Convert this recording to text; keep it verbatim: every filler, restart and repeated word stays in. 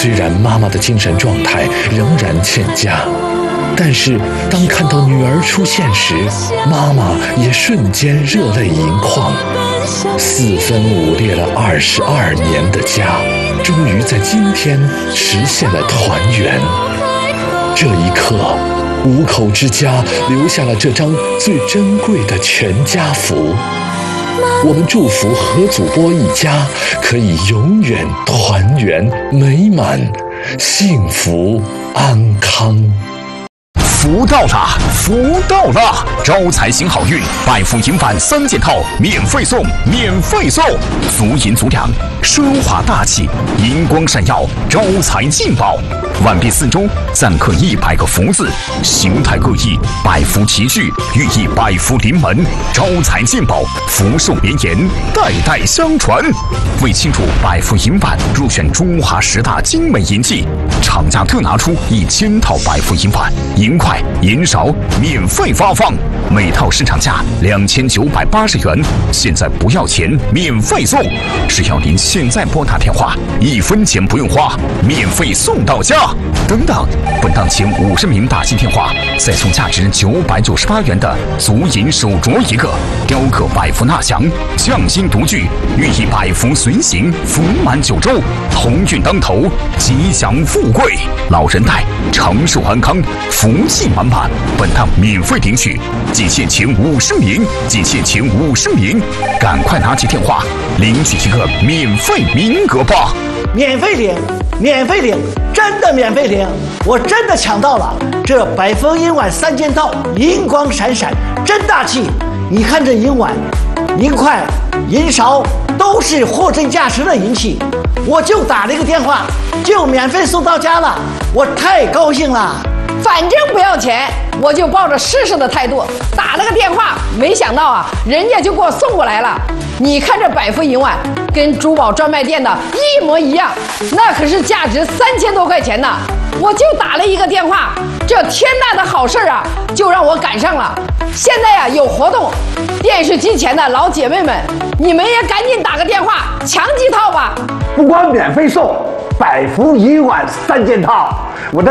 虽然妈妈的精神状态仍然欠佳，但是当看到女儿出现时，妈妈也瞬间热泪盈眶。四分五裂了二十二年的家，终于在今天实现了团圆。这一刻，五口之家留下了这张最珍贵的全家福。我们祝福何祖波一家可以永远团圆美满、幸福安康。 福到了，福到了！招财行好运，百福银版三件套免费送，免费送！足银足两，奢华大气，银光闪耀，招财进宝。碗壁四周錾刻一百个福字，形态各异，百福齐聚，寓意百福临门，招财进宝，福寿绵延，代代相传。为庆祝百福银版入选中华十大精美银器，厂家特拿出一千套百福银版，银块、银勺免费发放，每套市场价两千九百八十元，现在不要钱，免费送！只要您现在拨打电话，一分钱不用花，免费送到家。等等，本档前五十名打进电话，再送价值九百九十八元的足银手镯一个，雕刻百福纳祥，匠心独具，寓意百福随行，福满九州，鸿运当头，吉祥富贵，老人带，长寿安康，福气满满。本档免费领取，仅限前五十名，仅限前五十名，赶快拿起电话领取一个免费名额吧！ 免费领，免费领，真的免费领！我真的抢到了这百福银碗三件套，银光闪闪，真大气！你看这银碗、银块、银勺都是货真价实的银器，我就打了一个电话，就免费送到家了，我太高兴了。 反正不要钱，我就抱着试试的态度打了个电话，没想到啊，人家就给我送过来了。你看这百福银碗跟珠宝专卖店的一模一样，那可是价值三千多块钱呢。我就打了一个电话，这天大的好事啊，就让我赶上了。现在呀、啊、有活动，电视机前的老姐妹们，你们也赶紧打个电话抢几套吧。 不光免费送百福银碗三件套，我的